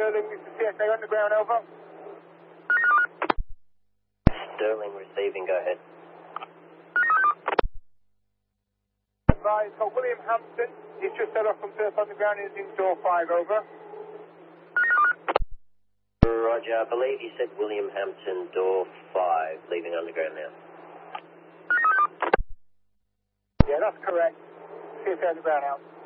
Sterling, this is CSA Underground, over. Sterling receiving, go ahead. Right, so William Hampton, he's just set off from Surf Underground, he's in door 5, over. Roger, I believe you said William Hampton, door 5, leaving Underground now. Yeah, that's correct. CSA Underground out.